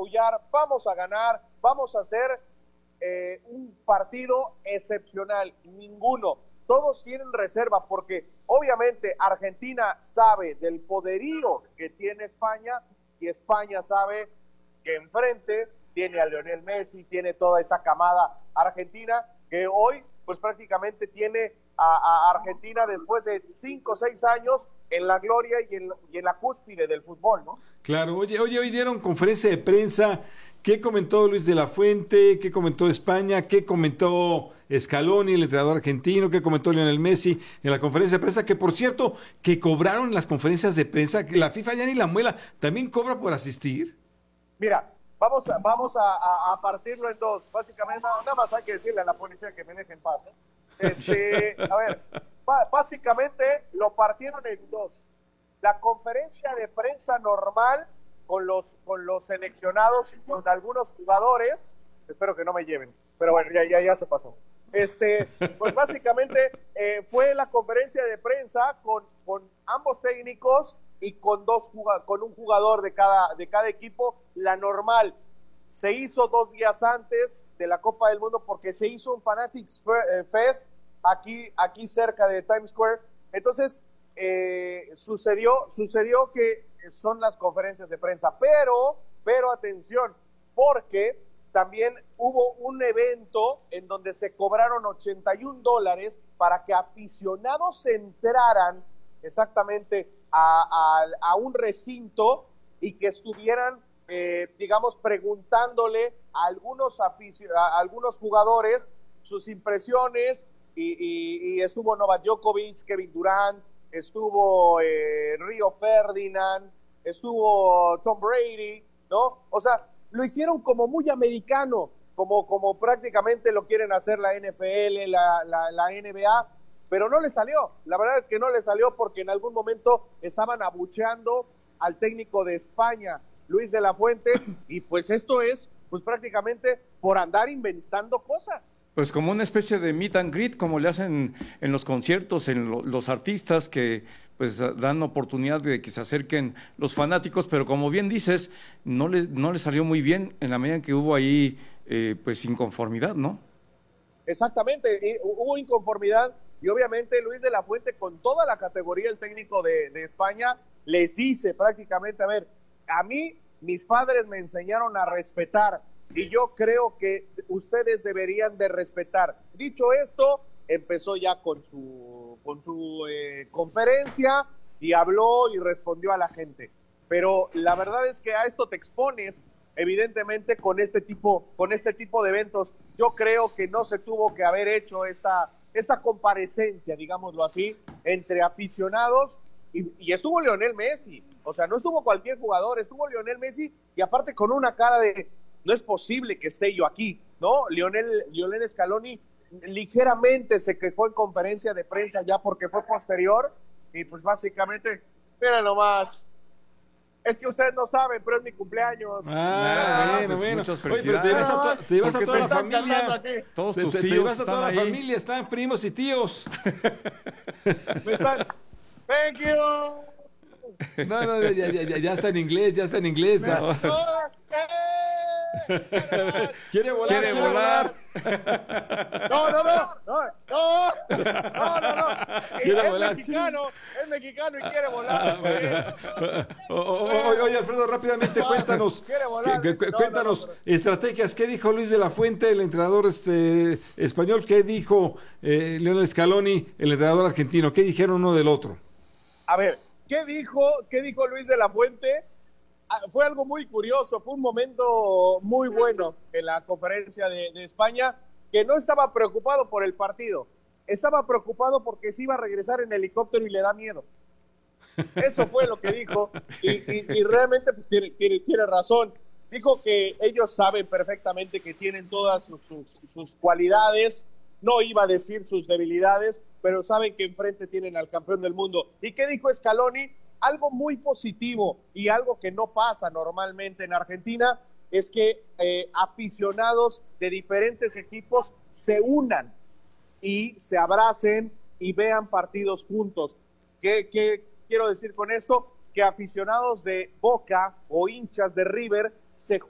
aullar, vamos a ganar, vamos a hacer un partido excepcional. Ninguno. Todos tienen reserva porque obviamente Argentina sabe del poderío que tiene España y España sabe que enfrente tiene a Lionel Messi, tiene toda esta camada argentina que hoy pues prácticamente tiene a Argentina después de 5 o 6 años en la gloria y en la cúspide del fútbol, ¿no? Claro, oye, hoy dieron conferencia de prensa. ¿Qué comentó Luis de la Fuente? ¿Qué comentó España? ¿Qué comentó Scaloni, el entrenador argentino? ¿Qué comentó Lionel Messi en la conferencia de prensa? Que por cierto, que cobraron las conferencias de prensa, que la FIFA ya ni la muela, ¿también cobra por asistir? Mira, vamos a partirlo en dos. Básicamente, nada más hay que decirle a la policía que me deje en paz, ¿no? A ver, básicamente lo partieron en dos. La conferencia de prensa normal con los seleccionados y con algunos jugadores, espero que no me lleven, pero bueno, ya se pasó. Pues básicamente fue la conferencia de prensa con ambos técnicos y con un jugador de cada equipo. La normal se hizo 2 días antes de la Copa del Mundo porque se hizo un Fanatics Fest aquí cerca de Times Square. Entonces sucedió que son las conferencias de prensa, pero atención, porque también hubo un evento en donde se cobraron $81 para que aficionados entraran exactamente a un recinto y que estuvieran, digamos, preguntándole a algunos jugadores sus impresiones, y estuvo Novak Djokovic, Kevin Durant, estuvo Río Ferdinand, estuvo Tom Brady, ¿no? O sea, lo hicieron como muy americano, como prácticamente lo quieren hacer la NFL, la NBA, pero no le salió. La verdad es que no le salió porque en algún momento estaban abucheando al técnico de España, Luis de la Fuente, y pues esto es pues prácticamente por andar inventando cosas. Pues como una especie de meet and greet, como le hacen en los conciertos, los artistas que pues dan oportunidad de que se acerquen los fanáticos, pero como bien dices, no le salió muy bien en la medida en que hubo ahí pues inconformidad, ¿no? Exactamente, hubo inconformidad y obviamente Luis de la Fuente, con toda la categoría, el técnico de España, les dice prácticamente, a ver, a mí mis padres me enseñaron a respetar, y yo creo que ustedes deberían de respetar. Dicho esto, empezó ya con su conferencia y habló y respondió a la gente. Pero la verdad es que a esto te expones, evidentemente, con este tipo de eventos. Yo creo que no se tuvo que haber hecho esta comparecencia, digámoslo así, entre aficionados y estuvo Lionel Messi. O sea, no estuvo cualquier jugador, estuvo Lionel Messi, y aparte con una cara de no es posible que esté yo aquí, ¿no? Lionel Scaloni ligeramente se quejó en conferencia de prensa ya porque fue posterior, y pues básicamente, mira nomás, es que ustedes no saben, pero es mi cumpleaños. Bueno. Muchas Oye, pero felicidades. te llevas a toda la familia. Todos tus Te tíos llevas a están toda ahí. la familia, están primos y tíos. Me están, thank you. No, ya está en inglés, ya. Quiere volar. No. Quiere Es volar. mexicano y quiere volar. Oye, Alfredo, rápidamente cuéntanos. Quiere volar, dice, Cuéntanos no. estrategias. ¿Qué dijo Luis de la Fuente, el entrenador español? ¿Qué dijo Lionel Scaloni, el entrenador argentino? ¿Qué dijeron uno del otro? A ver, ¿qué dijo Luis de la Fuente? Fue algo muy curioso, fue un momento muy bueno en la conferencia de España, que no estaba preocupado por el partido, estaba preocupado porque se iba a regresar en helicóptero y le da miedo. Eso fue lo que dijo, y realmente pues, tiene razón. Dijo que ellos saben perfectamente que tienen todas sus cualidades, no iba a decir sus debilidades, pero saben que enfrente tienen al campeón del mundo. ¿Y qué dijo Scaloni? Algo muy positivo y algo que no pasa normalmente en Argentina es que aficionados de diferentes equipos se unan y se abracen y vean partidos juntos. ¿Qué quiero decir con esto? Que aficionados de Boca o hinchas de River se